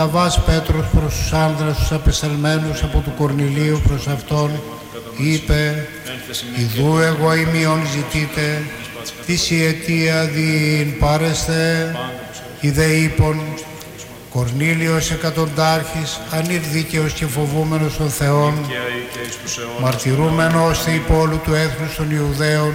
Βαρναβάς Πέτρος προς τους άνδρας τους απεσταλμένους από του Κορνηλίου προς αυτόν είπε: «Ιδού εγώ ημίον ζητείτε, της η αιτία διήν πάρεστε». Ιδε είπων: «Κορνήλιος εκατοντάρχης, ανηρδίκαιος και φοβούμενος των Θεών, μαρτυρούμενος στη υπόλου του έθνους των Ιουδαίων,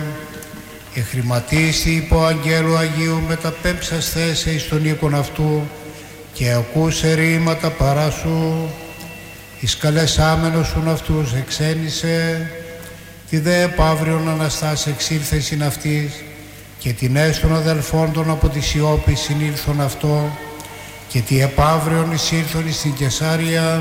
εχρηματίστη υπό αγγέλου Αγίου μεταπέμψασθέσε εις τον οίκον αυτού και ακούσε ρήματα παρά σου, εις καλεσάμενος σουν αυτούς εξένησε, τη δε επαύριον Αναστάς εξήλθε συν αυτής και την έστων αδελφών των από τη σιώπη συνήλθον αυτό και τη επαύριον εισήλθον εις την Κεσάρια.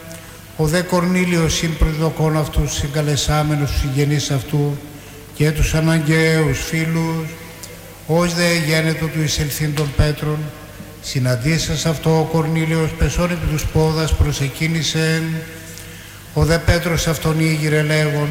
Ο δε Κορνήλιος συν προσδοκών αυτούς συγκαλεσάμενος τους συγγενείς αυτού και τους αναγκαίους φίλους, ως δε γένετο του εισελθύν των Πέτρων, συναντήσας αυτό ο Κορνήλιος πεσόν επί τους πόδας προσεκίνησε. Ο δε Πέτρος αυτόν ήγηρε λέγον: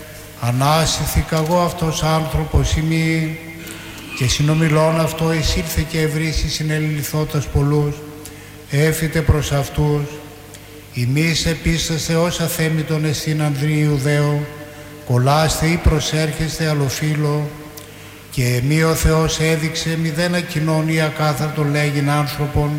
«Ανάσηθηκα εγώ αυτός άνθρωπος ημί», και συνομιλών αυτό εισήλθε και ευρύσει συνελιληθώτας πολλούς, έφυτε προς αυτούς: «Ημείς επίσταστε ως αθέμητον εστίν Ανδρή Ιουδαίο, κολλάστε ή προσέρχεστε αλλοφύλλο, και εμεί ο Θεός έδειξε μηδέν ακοινώνει ακάθαρτον λέγειν άνθρωπον,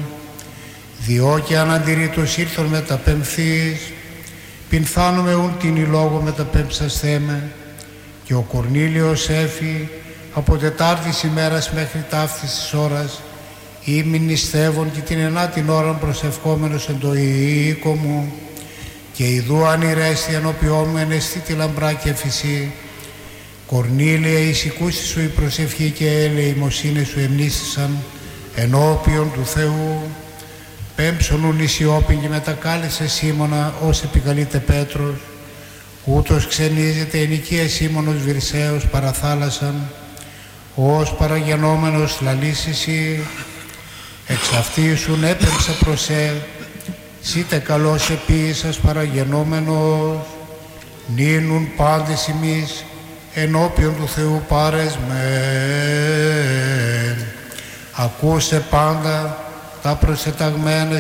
διό και αναντηρήτως ήρθον μεταπεμφθείς, πινθάνουμε ούν την η λόγο μεταπέμψασθέμε». Και ο Κορνήλιος έφη από τετάρτης ημέρας μέχρι ταύτης της ώρας, ήμην νηστεύων και την ενάτην ώραν προσευχόμενος εν το οίκο μου, και ιδού ανηρέστη ενώπιόν μου ενεστή τη λαμπρά και φυσή. «Κορνήλια, εισηκούστη σου η προσευχή και ελεημοσύνη σου εμνίστησαν ενώπιον του Θεού». Πέμψον ουν η σιώπη και μετακάλεσε Σίμωνα ως επικαλείται Πέτρος, ούτως ξενίζεται εν οικία Σίμωνος Βυρσαίος παραθάλασσαν, ως παραγενόμενος λαλείς εσύ. Εξ αυτήσουν έπεμψα προσέ, σήτε καλός επίησας παραγενόμενος, νύνουν πάντες ημείς ενώπιον του Θεού πάρεσμεν. Ακούσε πάντα τα προσεταγμένα